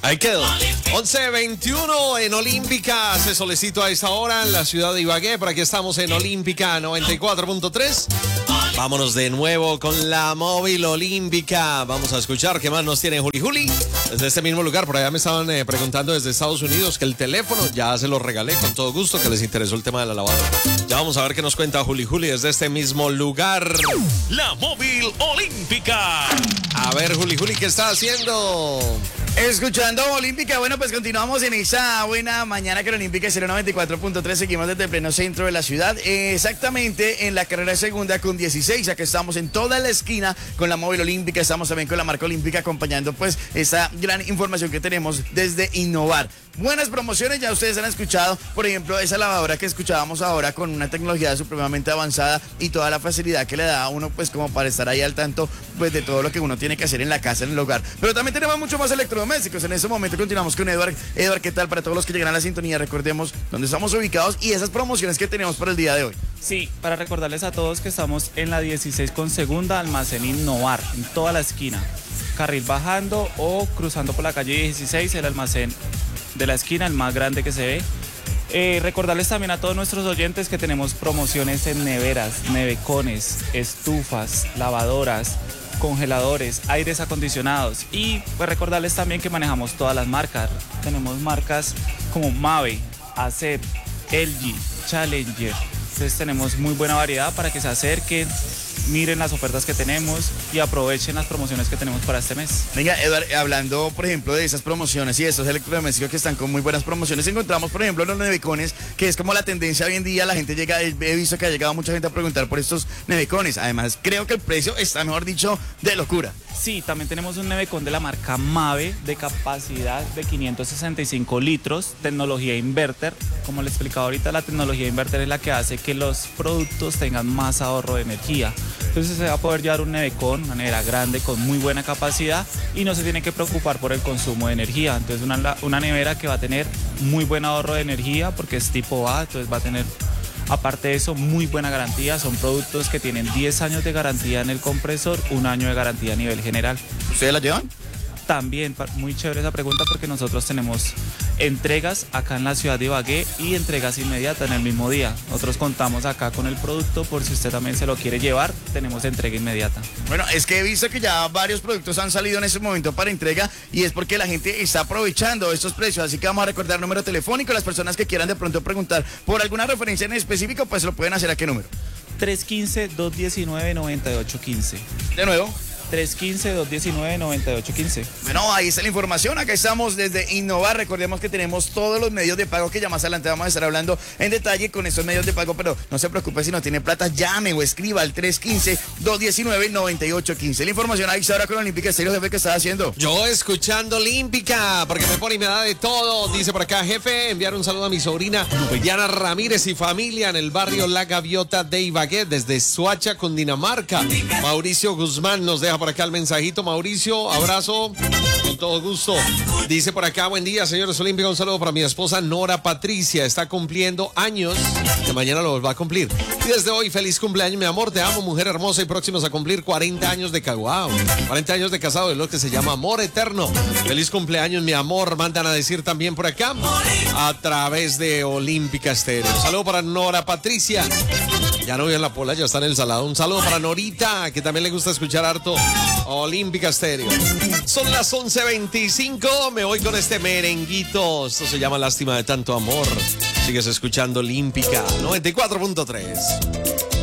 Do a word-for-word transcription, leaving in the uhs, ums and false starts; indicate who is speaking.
Speaker 1: Ahí quedó. once veintiuno en Olímpica. Hace solecito a esta hora en la ciudad de Ibagué. Por aquí estamos en Olímpica noventa y cuatro punto tres. Vámonos de nuevo con la móvil olímpica. Vamos a escuchar qué más nos tiene Juli Juli. Desde este mismo lugar, por allá me estaban eh, preguntando desde Estados Unidos que el teléfono ya se lo regalé con todo gusto, que les interesó el tema de la lavadora. Ya vamos a ver qué nos cuenta Juli Juli desde este mismo lugar.
Speaker 2: La móvil olímpica.
Speaker 1: A ver, Juli Juli, ¿qué está haciendo?
Speaker 3: Escuchando Olímpica, bueno, pues continuamos en esa buena mañana que la Olímpica es noventa y cuatro punto tres, seguimos desde el pleno centro de la ciudad, eh, exactamente en la carrera segunda con dieciséis, acá estamos en toda la esquina con la móvil olímpica, estamos también con la marca olímpica acompañando pues esa gran información que tenemos desde Innovar. Buenas promociones, ya ustedes han escuchado, por ejemplo, esa lavadora que escuchábamos ahora con una tecnología supremamente avanzada y toda la facilidad que le da a uno pues como para estar ahí al tanto pues de todo lo que uno tiene que hacer en la casa, en el hogar. Pero también tenemos mucho más electrodomésticos. En este momento continuamos con Edward. Edward, ¿qué tal para todos los que llegan a la sintonía? Recordemos dónde estamos ubicados y esas promociones que tenemos para el día de hoy.
Speaker 4: Sí, para recordarles a todos que estamos en la dieciséis con segunda, almacén Innovar, en toda la esquina. Carril bajando o cruzando por la calle dieciséis, el almacén de la esquina, el más grande que se ve. Eh, recordarles también a todos nuestros oyentes que tenemos promociones en neveras, nevecones, estufas, lavadoras, congeladores, aires acondicionados y pues recordarles también que manejamos todas las marcas. Tenemos marcas como Mave, Acep, L G, Challenger. Entonces tenemos muy buena variedad para que se acerquen, miren las ofertas que tenemos y aprovechen las promociones que tenemos para este mes.
Speaker 3: Venga, Eduard, hablando por ejemplo de esas promociones y estos electrodomésticos que están con muy buenas promociones, encontramos por ejemplo los nevecones, que es como la tendencia hoy en día, la gente llega, he visto que ha llegado mucha gente a preguntar por estos nevecones, además creo que el precio está, mejor dicho, de locura.
Speaker 4: Sí, también tenemos un nevecón de la marca Mave de capacidad de quinientos sesenta y cinco litros, tecnología inverter. Como les explicaba ahorita, la tecnología inverter es la que hace que los productos tengan más ahorro de energía. Entonces se va a poder llevar un nevecón, una nevera grande con muy buena capacidad y no se tiene que preocupar por el consumo de energía. Entonces una, una nevera que va a tener muy buen ahorro de energía porque es tipo A, entonces va a tener, aparte de eso, muy buena garantía. Son productos que tienen diez años de garantía en el compresor, un año de garantía a nivel general.
Speaker 3: ¿Ustedes la llevan?
Speaker 4: También, muy chévere esa pregunta porque nosotros tenemos entregas acá en la ciudad de Ibagué y entregas inmediatas en el mismo día. Nosotros contamos acá con el producto por si usted también se lo quiere llevar, tenemos entrega inmediata.
Speaker 3: Bueno, es que he visto que ya varios productos han salido en ese momento para entrega y es porque la gente está aprovechando estos precios, así que vamos a recordar el número telefónico. Las personas que quieran de pronto preguntar por alguna referencia en específico, pues lo pueden hacer. ¿A qué número?
Speaker 4: tres uno cinco, dos uno nueve, nueve ocho uno cinco.
Speaker 3: De nuevo.
Speaker 4: tres uno cinco, dos uno nueve, nueve ocho uno cinco.
Speaker 3: Bueno, ahí está la información. Acá estamos desde Innovar. Recordemos que tenemos todos los medios de pago que ya más adelante vamos a estar hablando en detalle con estos medios de pago, pero no se preocupe si no tiene plata, llame o escriba al tres uno cinco, dos uno nueve, nueve ocho uno cinco. La información ahí está ahora con Olímpica Estéreo, jefe, ¿qué estás haciendo?
Speaker 1: Yo escuchando Olímpica, porque me pone y me da de todo. Dice por acá, jefe, enviar un saludo a mi sobrina Diana Ramírez y familia en el barrio La Gaviota de Ibagué, desde Soacha, Cundinamarca. Mauricio Guzmán nos deja por acá el mensajito. Mauricio, abrazo, con todo gusto. Dice por acá, buen día, señores Olímpicos, un saludo para mi esposa Nora Patricia, está cumpliendo años, que mañana lo va a cumplir. Y desde hoy, feliz cumpleaños, mi amor, te amo, mujer hermosa, y próximos a cumplir cuarenta años de caguao, cuarenta años de casado, de lo que se llama amor eterno. Feliz cumpleaños, mi amor, mandan a decir también por acá, a través de Olímpica Estéreo. Un saludo para Nora Patricia. Ya no vive en la Pola, ya está en el Salado. Un saludo para Norita, que también le gusta escuchar harto Olímpica Estéreo. Son las once veinticinco, me voy con este merenguito. Esto se llama Lástima de tanto amor. Sigues escuchando Olímpica noventa y cuatro punto tres.